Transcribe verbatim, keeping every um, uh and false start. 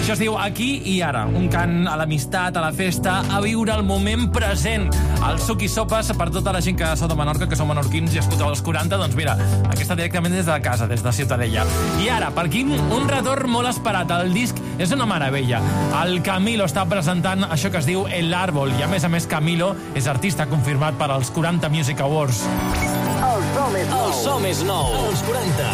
Això es diu Aquí i Ara, un cant a l'amistat, a la festa, a viure el moment present. El suc i sopes per tota la gent que sou de Menorca, que sou menorquins i escolteu els quaranta, doncs mira, aquesta directament des de casa, des de Ciutadella. I ara, per aquí, un retorn molt esperat. El disc és una meravella. El Camilo està presentant això que es diu El Árbol, i a més a més Camilo és artista confirmat per als quaranta Music Awards. El som és nou. El som és nou. Els quaranta.